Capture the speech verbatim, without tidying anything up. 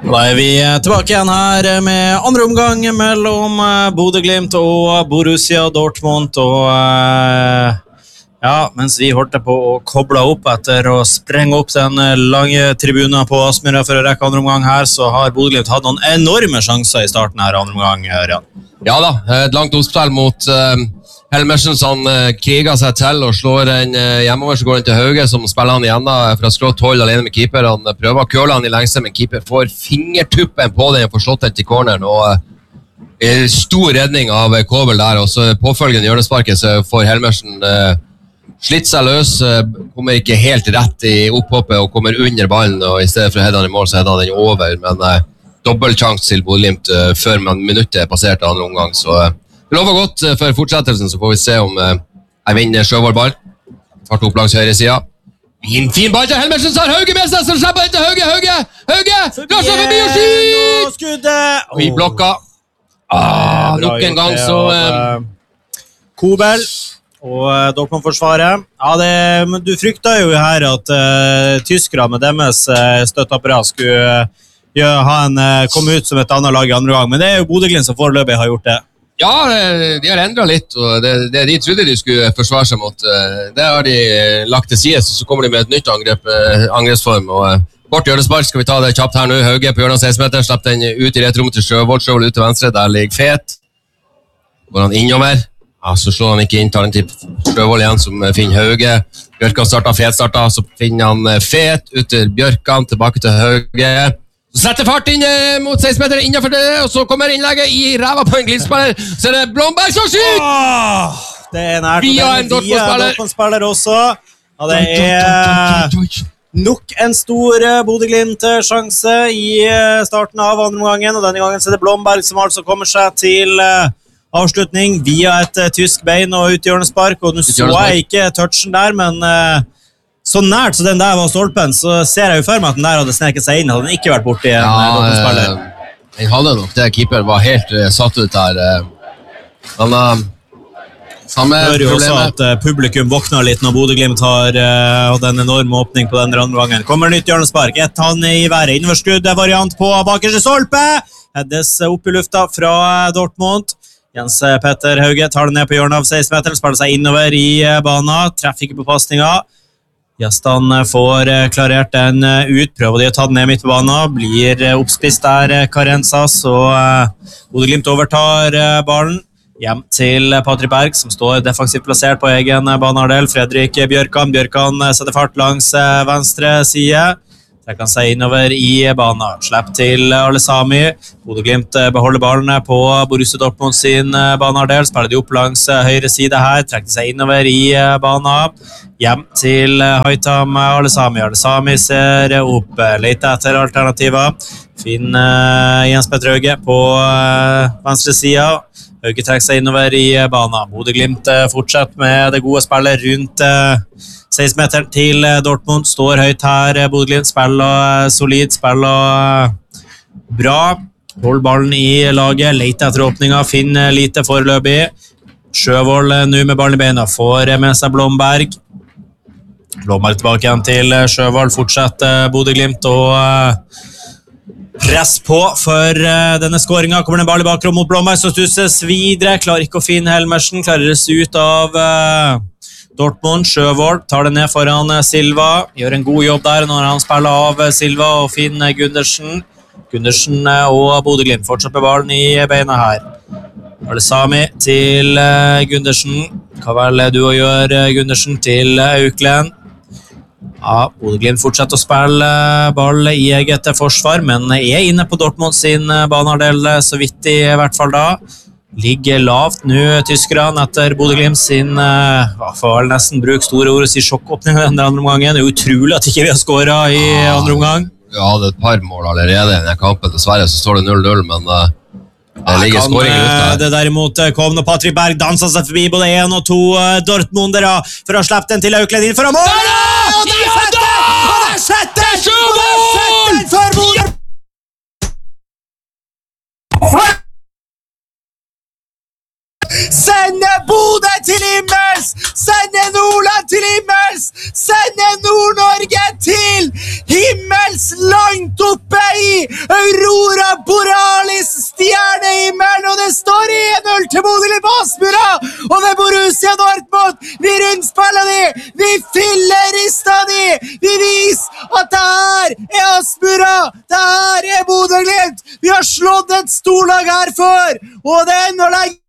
Da er vi tilbake igjen her med andre omgang mellom Bodø-Glimt og Borussia Dortmund. Og ja, mens vi holdt på å koble opp etter å sprenge opp den lange tribunen på Aspmyra for å rekke andre omgang her, så har Bodø-Glimt hatt noen enorme sjanser i starten her andre omgang, Ørjan. Ja da, et langt oppspill mot uh, Helmersen, som uh, kriger seg til og slår en uh, hjemover, så går han til Hauge, som spiller han igjen da, fra skrått hold alene med keeper. Han uh, prøver å køle han i lengste, men keeper får fingertuppen på den og får slått den til corneren, og uh, stor redning av uh, Kobel der, og så påfølgende hjørnesparket, så får Helmersen uh, slitt seg løs, uh, kommer ikke helt rett i opphoppet og kommer under ballen, og i stedet for å hedde han i mål, så hedde han den over, men uh, dobbeltchans til Bodø-Glimt uh, før man minuttet er passert andre omgang, så uh, det lover godt uh, for fortsettelsen, så får vi se om uh, jeg vinner Sjøvold ball. Fart opp langs høyre siden. Fin, fin ball til Helmersen, så har Hauge med seg, så slipper han til Hauge, Hauge, Hauge! Klarer seg forbi og skyt! Skuddet! Og i blokka. Ah, nok en gang, så... Uh, Kobel og uh, Dortmund-forsvaret. Ja, det, men du frykta jo her at uh, tyskere med deres uh, støtteapparat skulle... Uh, Ja, han uh, kom ut som et annet lag i andre gang, men det er jo Bodø-Glimt som foreløpig har gjort det. Ja, de har endret litt, og det, det de trodde de skulle forsvare seg mot, det har de lagt til side, så kommer de med et nytt angrep, angrepsform, og kort hjørnespark skal vi ta det kjapt her nå. Hauge på hjørnet av seksten meter, slapp den ut i retrommet til Sjøvold, Sjøvold ut til venstre, der ligger Fet. Går han innover, ja, så slår han ikke inn, tar den til Sjøvold igjen, som finner Hauge. Bjørkan startet, Fet startet, så finner han Fet ut til Bjørkan, tilbake til Hauge. Så setter fart inn mot seksten meter innenfor det, og så kommer innlegget i ræva på en glidsspiller. Så er det Blomberg som skyter! Åh, det er nært. Via en Dortmund-spiller. Dortmund-spiller også. Ja, det er nok en stor Bodø-Glimt-sjanse i starten av andre omgangen, og denne gangen så er det Blomberg som altså kommer seg til avslutning via et tysk bein og ut i hjørnespark, og nå så jeg ikke touchen der, men... Så nært så den der var stolpen, så ser jeg jo for meg at den der hadde sneket seg inn, hadde den ikke vært borti en ja, Dortmund-spiller. Jeg hadde nok det, keeper var helt uh, satt ut der. Uh, men uh, samme hører jo også at uh, publikum våkner litt når Bodø-Glimt har uh, hatt en enorm åpning på den andre gangen. Kommer nytt hjørnespark, ett hand i været, innverskudd variant på bakerste stolpe, heddes opp i lufta fra Dortmund. Jens Petter Hauge tar den ned på hjørnet av seksten meter, spiller seg innover i uh, bana, treffer ikke på passninga. Gjestan får klarert den ut, prøver de å ta den ned midt på banen, blir oppspist der Karensas, og Bodø-Glimt overtar ballen, hjem til Patrik Berg, som står defensivt plassert på egen banehalvdel. Fredrik Bjørkan, Bjørkan setter fart langs venstre side, trekker han seg innover i banen, slepp til Alesami. Bodø-Glimt beholder ballen på Borussia Dortmund sin banehalvdel, spiller de opp langs høyre side her, trekker seg innover i banen, hjem til Haitam Alesami. Alesami ser opp, leter etter alternativer, finner Jens Petter Hauge på venstre side. Hauge trekker seg innover i banen. Bodø-Glimt fortsetter med det gode spillet rundt seksten meter til Dortmund, står høyt her. Bodø-Glimt spiller solid, spiller bra, hold ballen i laget, leter etter åpninger, finner lite foreløpig. Sjøvold nå med ballen i beina, får med seg Blomberg. Blomberg tilbake igjen til Sjøvold, fortsetter Bodø-Glimt og press på for denne skåringen. Kommer den ball i bakrom mot Blomberg, så stusses videre, klarer ikke å finne Helmersen, klarer seg ut av Dortmund. Sjøvold tar det ned foran Silva, gjør en god jobb der når han spiller av Silva og finner Gundersen. Gundersen og Bodø-Glimt fortsatt med ballen i beina her. Alesami til Gundersen. Hva vel du å gjøre, Gundersen til Auklen? Ja, Bodø-Glimt fortsetter å spille ball i eget forsvar, men er inne på Dortmund sin banehalvdel, så vidt i hvert fall da. Ligger lavt nå tyskerne etter Bodø-Glimt sin, hva får vel nesten bruke store ord og si sjokkåpning den andre omgangen. Det er utrolig at ikke vi har skåret i andre omgang. Ja, det er et par mål allerede i denne kampen. Dessverre så står det null null, men uh, det ligger kan, skåring i lufta her. Det derimot kom når Patrik Berg danset seg forbi både en og to uh, Dortmundere for å slippe den til Auklen inn for å måle! Og der setter den! Og der setter den! Og der setter den for Bodø! Sende Bodø til himmels! Sende Nordland til himmels! Sende Nord-Norge til himmels! Lang langt oppe i Aurora Borealis stjernehimmel, og det står en null til Bodø-Glimt på Aspmyra, og ved Borussia Dortmund, vi rundspiller de, vi fyller rista de, vi viser at det her er Aspmyra, det her er Bodø-Glimt, vi har slått et storlag her før, og det er enda lenge